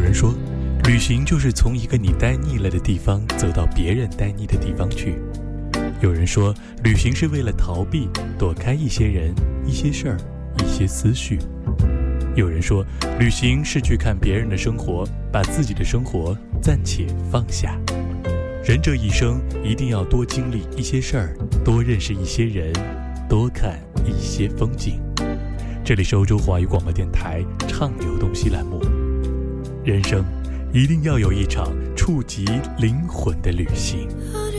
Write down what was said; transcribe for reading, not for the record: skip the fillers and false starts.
人说，旅行就是从一个你待腻了的地方走到别人待腻的地方去。有人说，旅行是为了逃避，躲开一些人、一些事儿、一些思绪。有人说，旅行是去看别人的生活，把自己的生活暂且放下。人这一生一定要多经历一些事儿，多认识一些人，多看一些风景。这里是欧洲华语广播电台畅游东西栏目。人生一定要有一场触及灵魂的旅行。